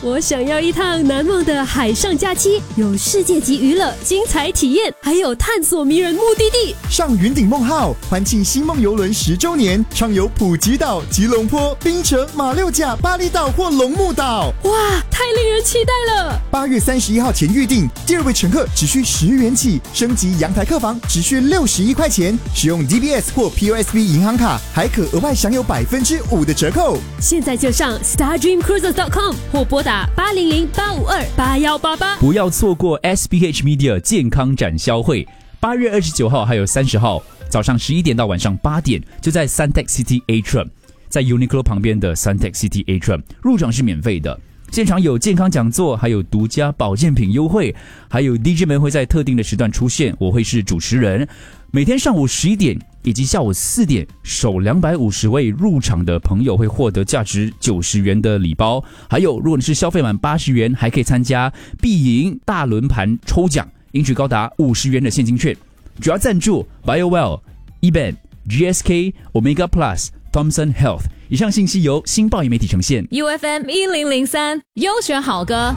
我想要一趟难忘的海上假期，有世界级娱乐、精彩体验，还有探索迷人目的地。 上云顶梦号，欢庆星梦游轮10周年，畅游普吉岛、吉隆坡、槟城、马六甲、巴厘岛或龙目岛。 哇，太令人期待了 ！8月31号前预订，第2位乘客只需10元起，升级阳台客房只需61块钱，使用 DBS 或 POSB 银行卡，还可额外享有5%的折扣。 现在就上 StarDreamCruises.com 或拨打800-852-8188。 不要错过 SPH Media 健康展销会，8月29号还有30号，早上11点到晚上8点，就在 Suntec City Atrium， 在 Uniqlo 旁边的 Suntec City Atrium， 入场是免费的。现场有健康讲座，还有独家保健品优惠，还有 DJ 们会在特定的时段出现，我会是主持人。每天上午11点以及下午4点，首250位入场的朋友会获得价值90元的礼包，还有如果你是消费满80元，还可以参加必赢大轮盘抽奖，赢取高达50元的现金券。主要赞助 BioWell、eBand、GSK、Omega Plus、Thomson Health。以上信息由新报业媒体呈现。 UFM 1003优选好歌。